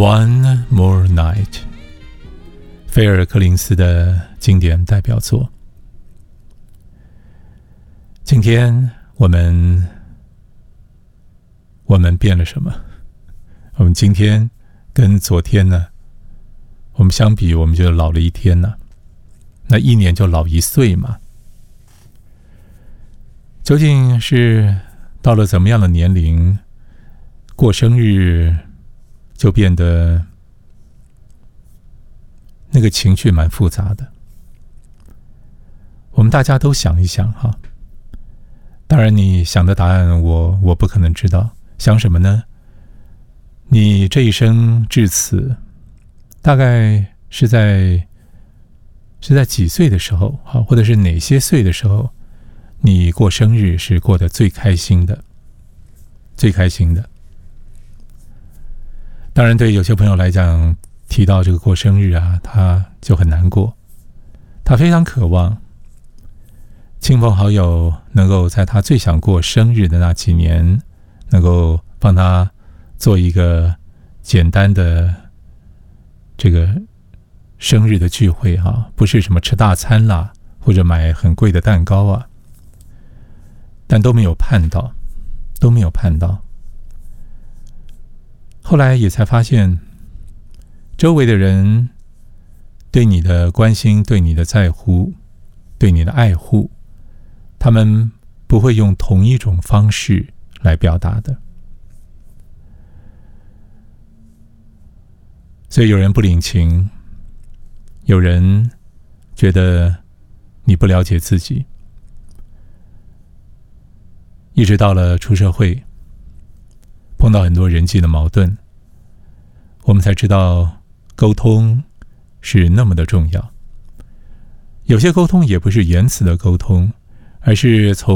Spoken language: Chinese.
One More Night， 菲尔·柯林斯的经典代表作。今天我们变了什么？我们今天跟昨天呢，我们相比，我们就老了一天呢。那一年就老1岁嘛。究竟是到了怎么样的年龄，过生日就变得那个情绪蛮复杂的。我们大家都想一想哈。当然你想的答案我不可能知道。想什么呢？你这一生至此大概是在几岁的时候，或者是哪些岁的时候，你过生日是过得最开心的？最开心的。当然对有些朋友来讲，提到这个过生日啊，他就很难过。他非常渴望亲朋好友能够在他最想过生日的那几年，能够帮他做一个简单的这个生日的聚会啊，不是什么吃大餐啦，或者买很贵的蛋糕啊，但都没有盼到。后来也才发现，周围的人对你的关心、对你的在乎、对你的爱护，他们不会用同一种方式来表达的。所以有人不领情，有人觉得你不了解自己，一直到了出社会，碰到很多人际的矛盾，我们才知道沟通是那么的重要。有些沟通也不是言辞的沟通，而是从